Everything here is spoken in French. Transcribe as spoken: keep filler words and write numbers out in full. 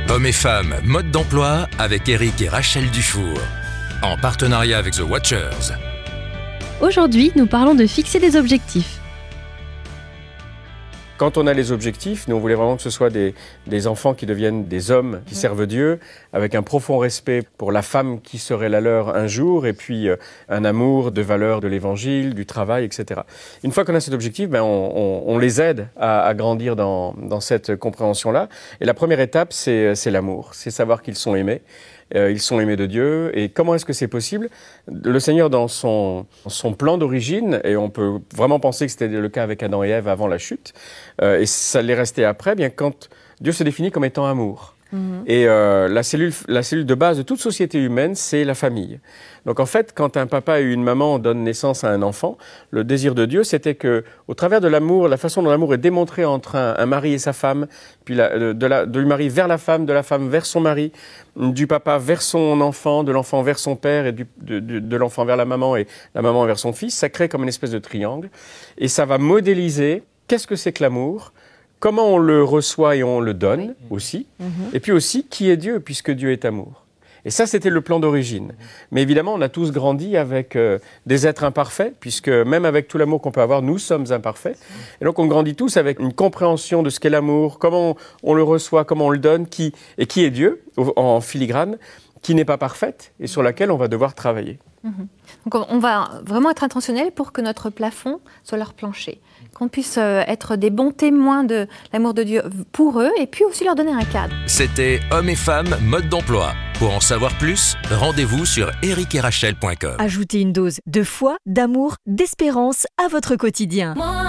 Hommes et femmes, mode d'emploi avec Eric et Rachel Dufour. En partenariat avec The Watchers. Aujourd'hui, nous parlons de fixer des objectifs. Quand on a les objectifs, nous on voulait vraiment que ce soit des, des enfants qui deviennent des hommes qui servent Dieu, avec un profond respect pour la femme qui serait la leur un jour, et puis euh, un amour de valeurs de l'évangile, du travail, et cetera. Une fois qu'on a cet objectif, ben, on, on, on les aide à, à grandir dans, dans cette compréhension-là. Et la première étape, c'est, c'est l'amour, c'est savoir qu'ils sont aimés. Euh, ils sont aimés de Dieu. Et comment est-ce que c'est possible ? Le Seigneur, dans son, son plan d'origine, et on peut vraiment penser que c'était le cas avec Adam et Ève avant la chute, euh, et ça l'est resté après, bien quand Dieu se définit comme étant amour. Mmh. Et euh, la cellule, la cellule de base de toute société humaine, c'est la famille. Donc en fait, quand un papa et une maman donnent naissance à un enfant, le désir de Dieu, c'était que, au travers de l'amour, la façon dont l'amour est démontré entre un, un mari et sa femme, puis la, de, la, de du mari vers la femme, de la femme vers son mari, du papa vers son enfant, de l'enfant vers son père, et du, de, de, de l'enfant vers la maman et la maman vers son fils, ça crée comme une espèce de triangle. Et ça va modéliser qu'est-ce que c'est que l'amour, comment on le reçoit et on le donne aussi, mmh. et puis aussi qui est Dieu, puisque Dieu est amour. Et ça, c'était le plan d'origine. Mais évidemment, on a tous grandi avec euh, des êtres imparfaits, puisque même avec tout l'amour qu'on peut avoir, nous sommes imparfaits. Et donc, on grandit tous avec une compréhension de ce qu'est l'amour, comment on, on le reçoit, comment on le donne, qui, et qui est Dieu, en filigrane, qui n'est pas parfaite et sur laquelle on va devoir travailler. Mmh. Donc, on va vraiment être intentionnel pour que notre plafond soit leur plancher, qu'on puisse être des bons témoins de l'amour de Dieu pour eux et puis aussi leur donner un cadre. C'était Hommes et femmes, mode d'emploi. Pour en savoir plus, rendez-vous sur eric et rachel point com. Ajoutez une dose de foi, d'amour, d'espérance à votre quotidien.